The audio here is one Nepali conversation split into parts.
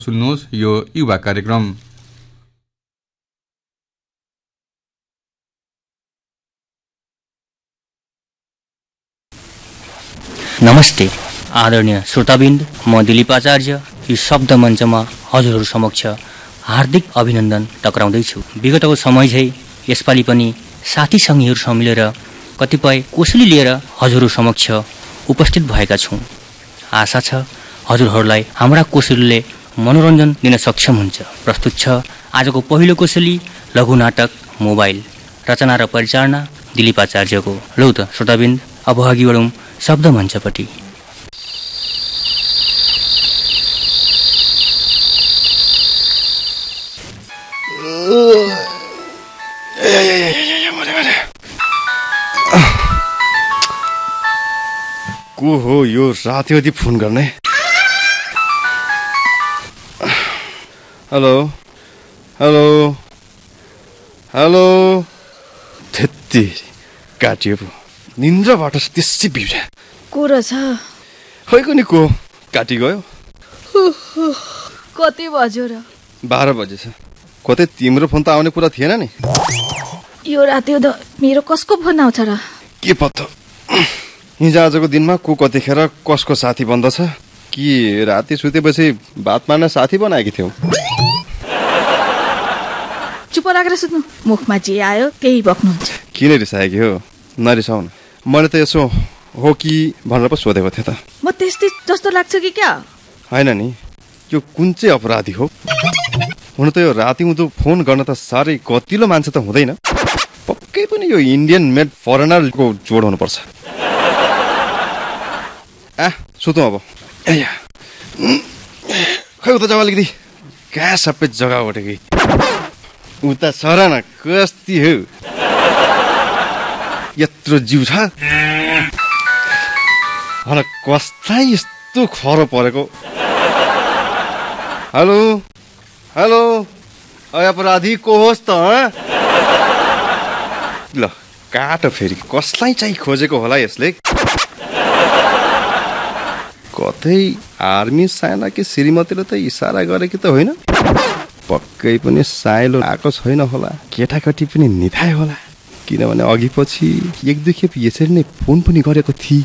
सुन्नुहोस् यो युवा कार्यक्रम। नमस्ते आदरणीय श्रोताबिन्द, म दिलीप आचार्य यो शब्द मञ्चमा हजुरहरू समक्ष हार्दिक अभिनन्दन टक्राउँदैछु। विगतको समय झै यसपालि पनि साथी सङ्गीहरूसँग मिलेर कतिपय कोसेली लिएर हजुरहरू समक्ष उपस्थित भएका छौँ। आशा छ हजुरहरूलाई हाम्रा कोसेलीले मनोरञ्जन दिन सक्षम हुन्छ। प्रस्तुत छ आजको पहिलो कोसेली लघु नाटक मोबाइल, रचना र परिचालना दिलीप आचार्यको। लौ त श्रोताबिन्द, अब अघि बढौँ शब्द मञ्चपट्टि। को हो यो राति फोन गर्ने? Hello hello hello. त्यति काटियो पो, निन्द्राबाट त्यसै बिउरा को रहेछ? खैको नि को काटी गयो। कति बज्यो र? 12 बजेछ। कतै तिम्रो फोन त आउने कुरा थिएन नि। यो राति त मेरो कसको फोन आउँछ र? के पत्तो हिजो आजको दिनमा को कतिखेर कसको साथी बन्दछ कि राति सुतेपछि बात मार्न साथी बनाएकी थियौ। चुप लागेर सुत्नु, मुखमा जे आयो त्यही बक्नुहुन्छ। किन रिसाएकी हो? नरिसाउ न। मैले त यसो हो कि भनेर पो सोधेको थिएँ त। म त्यस्तै जस्तो लाग्छ कि क्या? होइन नि, यो कुन चाहिँ अपराधी हो? हुन त यो राति हुँदो फोन गर्न त साह्रै कतिलो मान्छे त हुँदैन। पक्कै पनि यो इन्डियन मेड फरेनरको जोड हुनुपर्छ। सुतौँ अब। खै उता जाऊ अलिकति, कहाँ सबै जग्गा उठेकी। उता सर न, कस्ती हो? यत्रो जिउ छ होला, कसलाई यस्तो खरो परेको? हेलो हेलो, अपराधी को होस् त? ल काट फेरि, कसलाई चाहिँ खोजेको होला यसले? कतै आर्मी साइना कि श्रीमतीले त इसारा गरेकी त होइन? पक्कै पनि साइलो आएको छैन होला, केटाकेटी पनि निधाए होला। किनभने अघि पछि एक दुई खेप यसरी नै फोन पनि गरेको थिए।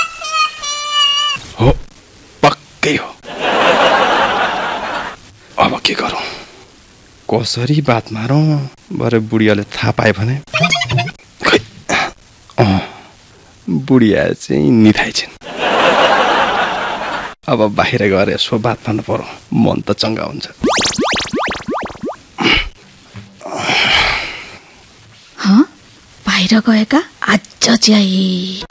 हो, पक्कै हो। अब के गरौँ, कसरी बात मारौँ? भरे बुढियाले थाहा पाए भने? बुढिया चाहिँ निधाइ छिन्। अब बाहिर गएर यसो बात मार्नु पर्यो, मन त चङ्गा हुन्छ। बाहिर गएका आज चाहिँ।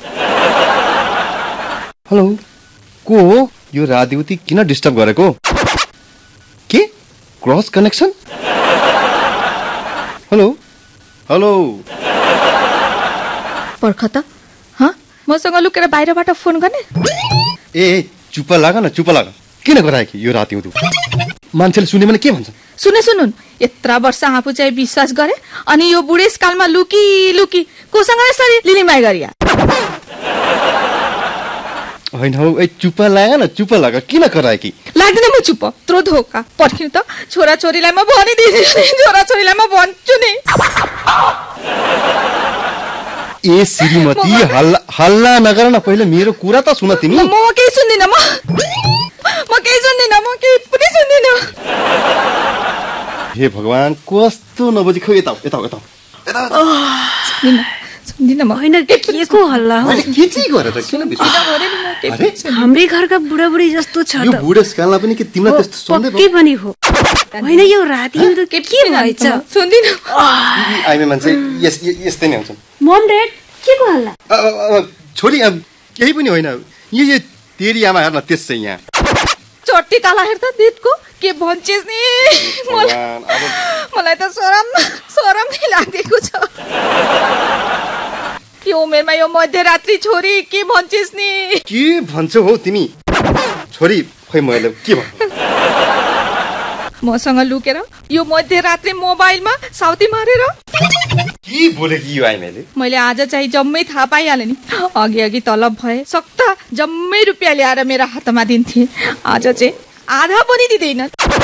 हेलो, को हो? यो राधिवती किन डिस्टर्ब गरेको? के क्रस कनेक्सन? Hello hello. पर्ख त, मसँग लुकेर बाहिरबाट फोन गर्ने? ए चुप लाग न, चुप लाग। किन गराएकी यो राति हुँदो? मान्छेले सुने भने के भन्छ? सुनुन्, यत्रा वर्ष आफू चाहिँ विश्वास गरे अनि यो बुढेसकालमा लुकी लुकी कोसँग यसरी लिलिमाई गरिया? होइन हौ, ए चुप लाग न, चुप लाग। किन कराएकी? लाग्दैन म चुप, त्रो धोका पर्खिनु त। छोराछोरीलाई म भनिदिन्छु नि, छोराछोरीलाई म भन्छु नि। ए श्रीमती, हल्ला नगर न, पहिले मेरो कुरा त सुन तिमी। म केही सुन्दिनँ, म केही सुन्दिनँ, म केही पनि सुन्दिनँ। हे भगवान, कस्तो नबुझी। खै यता यता सुन्दिनँ म। होइन, के को हल्ला हो? के चाहिँ गरेर किन बिस्तारै? हाम्रै घरका बुढाबुढी जस्तो छ यो त। बुढेसकालमा पनि के तिमीलाई त्यस्तो सन्देह पक्कै पनि हो। होइन, यो राति त के भएछ? सुन्दिनँ। आइमे मान्छे यस्तै नै हुन्छन्। मम ड्याड, के को हल्ला? छोरी केही पनि होइन। यो तेरी आमा हेर्न त्यसै यहाँ चट्टी ताला हेर्दा दिदको के भन्छेस् नि? मलाई त शरम नै लागेको छ। यो उमेरमा यो मध्यरात्रि छोरी के भन्छेस् नि? के भन्छौ हो तिमी? छोरी खै मैले के भन्नु? मसँग लुकेर यो मध्यरात्रि मोबाइलमा साउती मारेर के बोलेकी यो आइमेले? मैले आज चाहिँ जम्मै थाहा पाइहालेँ नि। अघि तलब भए सक्ता जम्मै रुपियाँ ल्याएर मेरो हातमा दिन्थे। आज चाहिँ आधा पनि दिँदैनन्।